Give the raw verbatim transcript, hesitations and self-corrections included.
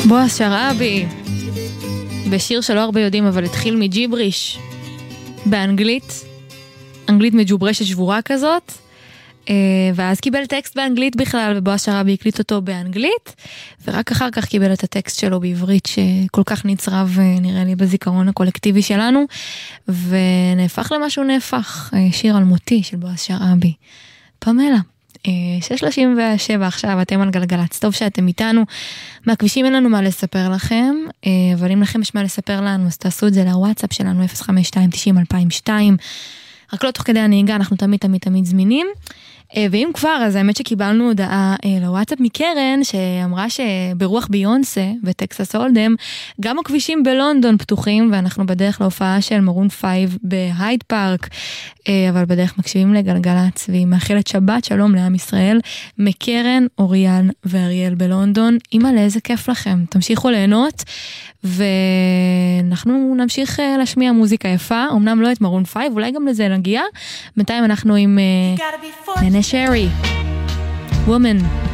בועז שרעבי, בשיר שלא הרבה יודעים, אבל התחיל מג'יבריש, באנגלית, אנגלית מג'וברשת שבורה כזאת, ואז קיבל טקסט באנגלית בכלל, ובועז שרעבי הקליט אותו באנגלית, ורק אחר כך קיבל את הטקסט שלו בעברית, שכל כך נצרב נראה לי בזיכרון הקולקטיבי שלנו, ונהפך למשהו נהפך, שיר אלמותי של בועז שרעבי. פמלה. שש שלושים ושבע עכשיו, אתם על גלגלץ, טוב שאתם איתנו, מהכבישים אין לנו מה לספר לכם, אבל אם לכם יש מה לספר לנו, אז תעשו את זה לוואטסאפ שלנו, אפס חמש שתיים תשעים אלפיים ושתיים, רק לא תוך כדי הנהיגה, אנחנו תמיד תמיד תמיד זמינים, ואם כבר, אז האמת שקיבלנו הודעה לוואטסאפ מקרן, שאמרה שברוח ביונסה וטקסס הולדם, גם הכבישים בלונדון פתוחים, ואנחנו בדרך להופעה של מרון פייב בהייד פארק, אבל בדרך מקשיבים לגלגלץ, והיא מאחלת שבת שלום לעם ישראל, מקרן, אוריאן ואריאל בלונדון. אמא, לאיזה כיף לכם, תמשיכו ליהנות, ואנחנו נמשיך להשמיע מוזיקה יפה, אמנם לא את מרון פייב, אולי גם לזה נגיע, בינתיים אנחנו עם ננה שרי, Woman.